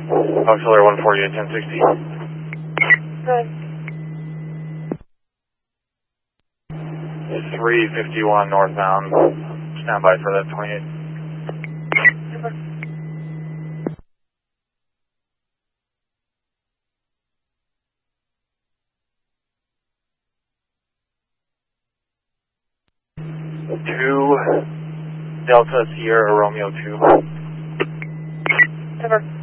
Auxiliary 148, 1060. Good. 351 northbound. Stand by for that 28. Super. Delta Sierra Romeo 2. Super.